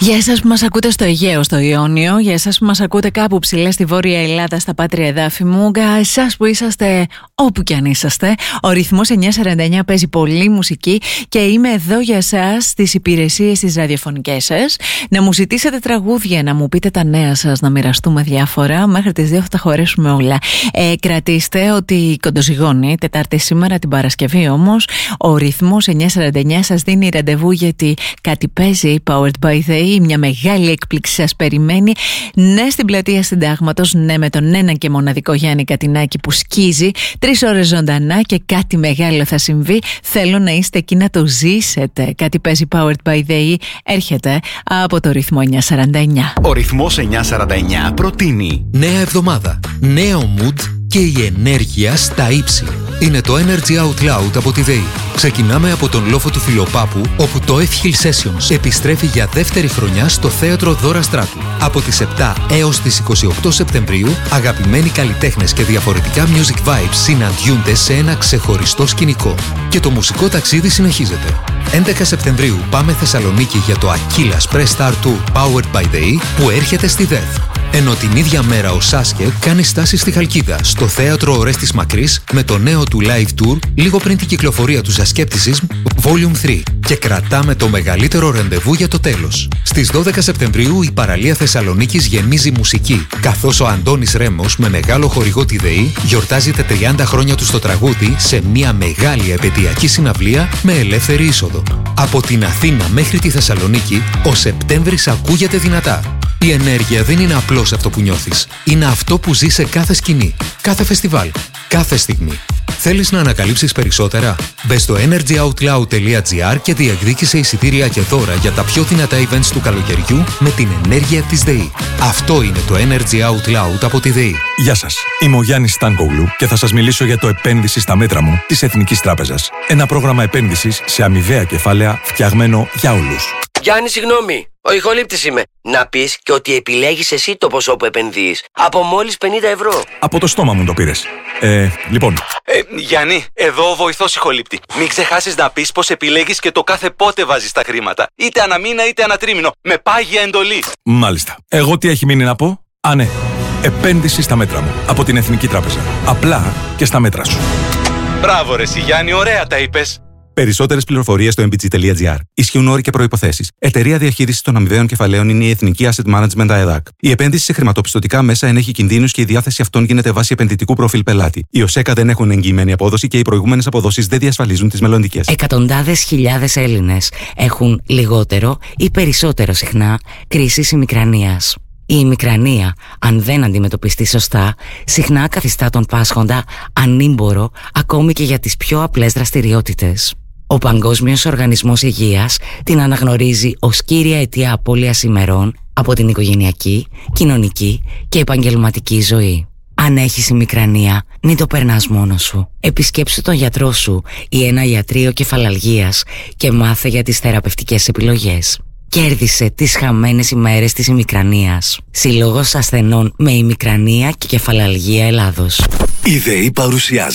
Για εσάς που μας ακούτε στο Αιγαίο, στο Ιόνιο, για εσάς που μας ακούτε κάπου ψηλά στη Βόρεια Ελλάδα, στα Πάτρια εδάφη μου, για εσάς που είσαστε όπου κι αν είσαστε, ο ρυθμός 949 παίζει πολύ μουσική και είμαι εδώ για εσάς στις υπηρεσίες τις ραδιοφωνικές σας. Να μου ζητήσετε τραγούδια, να μου πείτε τα νέα σας, να μοιραστούμε διάφορα. Μέχρι τις 2 θα τα χωρέσουμε όλα. Κρατήστε ότι κοντοζυγώνει, Τετάρτη σήμερα, την Παρασκευή όμως, ο ρυθμός 949 σας δίνει ραντεβού γιατί κάτι παίζει, Powered by the E, μια μεγάλη έκπληξη σας περιμένει. Ναι, στην πλατεία Συντάγματος, ναι, με τον ένα και μοναδικό Γιάννη Κατινάκη που σκίζει 3 ώρες ζωντανά και κάτι μεγάλο θα συμβεί. Θέλω να είστε εκεί να το ζήσετε. Κάτι παίζει, Powered by the E, έρχεται από το ρυθμό 949. Ο ρυθμός 949 προτείνει νέα εβδομάδα, νέο mood και η ενέργεια στα ύψη. Είναι το Energy Out Loud από τη ΔΕΗ. Ξεκινάμε από τον λόφο του Φιλοπάπου, όπου το F-Hill Sessions επιστρέφει για δεύτερη χρονιά στο θέατρο Δώρα Στράτου. Από τις 7 έως τις 28 Σεπτεμβρίου, αγαπημένοι καλλιτέχνες και διαφορετικά music vibes συναντιούνται σε ένα ξεχωριστό σκηνικό. Και το μουσικό ταξίδι συνεχίζεται. 11 Σεπτεμβρίου πάμε Θεσσαλονίκη για το Aquila Press Star Tour Powered by the E που έρχεται στη ΔΕΘ. Ενώ την ίδια μέρα ο Σάσκε κάνει στάση στη Χαλκίδα, στο θέατρο Ορέστης Μακρύς, με το νέο του live tour λίγο πριν την κυκλοφορία του Skepticism Volume 3 και κρατάμε το μεγαλύτερο ραντεβού για το τέλος. Στις 12 Σεπτεμβρίου η παραλία Θεσσαλονίκης γεμίζει μουσική, καθώς ο Αντώνης Ρέμος με μεγάλο χορηγό τη ΔΕΗ γιορτάζει τα 30 χρόνια του στο τραγούδι σε μια μεγάλη επαιτειακή συναυλία με ελεύθερη είσοδο. Από την Αθήνα μέχρι τη Θεσσαλονίκη, ο Σεπτέμβρης ακούγεται δυνατά. Η ενέργεια δεν είναι απλώς αυτό που νιώθεις. Είναι αυτό που ζεις σε κάθε σκηνή, κάθε φεστιβάλ, κάθε στιγμή. Θέλεις να ανακαλύψεις περισσότερα? Μπες στο energyoutloud.gr και διεκδίκησε εισιτήρια και δώρα για τα πιο δυνατά events του καλοκαιριού με την ενέργεια της ΔΕΗ. Αυτό είναι το Energy Out Loud από τη ΔΕΗ. Γεια σας. Είμαι ο Γιάννης Στάνκογλου και θα σας μιλήσω για το επένδυση στα μέτρα μου της Εθνικής Τράπεζας. Ένα πρόγραμμα επένδυσης σε αμοιβαία κεφάλαια φτιαγμένο για όλους. Γιάννη, συγγνώμη. Ο ηχολήπτης είμαι. Να πεις και ότι επιλέγεις εσύ το ποσό που επενδύεις. Από μόλις 50 ευρώ. Από το στόμα μου το πήρες. Λοιπόν. Γιάννη, εδώ ο βοηθός ηχολήπτη. Μην ξεχάσεις να πεις πως επιλέγεις και το κάθε πότε βάζεις τα χρήματα. Είτε αναμήνα είτε ανατρίμηνο. Με πάγια εντολή. Μάλιστα. Εγώ τι έχει μείνει να πω? Α, ναι. Επένδυση στα μέτρα μου. Από την Εθνική Τράπεζα. Απλά και στα μέτρα σου. Μπράβο ρε εσύ Γιάννη, ωραία τα είπες. Περισσότερες πληροφορίες στο mbg.gr. Ισχύουν όροι και προϋποθέσεις. Εταιρεία διαχείρισης των αμοιβαίων κεφαλαίων είναι η Εθνική Asset Management ΑΕΔΑΚ. Η επένδυση σε χρηματοπιστωτικά μέσα ενέχει κινδύνους και η διάθεση αυτών γίνεται βάσει επενδυτικού προφίλ πελάτη. Οι ΟΣΕΚΑ δεν έχουν εγγυημένη απόδοση και οι προηγούμενες αποδόσεις δεν διασφαλίζουν τις μελλοντικές. Εκατοντάδες χιλιάδες Έλληνες έχουν λιγότερο ή περισσότερο συχνά κρίσεις ημικρανίας. Η ημικρανία, αν δεν αντιμετωπιστεί σωστά, συχνά καθιστά τον πάσχοντα ανήμπορο ακόμη και για τις πιο απλές δραστηριότητες. Ο Παγκόσμιος Οργανισμός Υγείας την αναγνωρίζει ως κύρια αιτία απώλειας ημερών από την οικογενειακή, κοινωνική και επαγγελματική ζωή. Αν έχεις ημικρανία, μην το περνάς μόνος σου. Επισκέψου τον γιατρό σου ή ένα ιατρείο κεφαλαλγίας και μάθε για τις θεραπευτικές επιλογές. Κέρδισε τις χαμένες ημέρες της ημικρανίας. Συλλόγος ασθενών με ημικρανία και κεφαλαλγία Ελλάδος. Η ΔΕΗ παρουσιάζει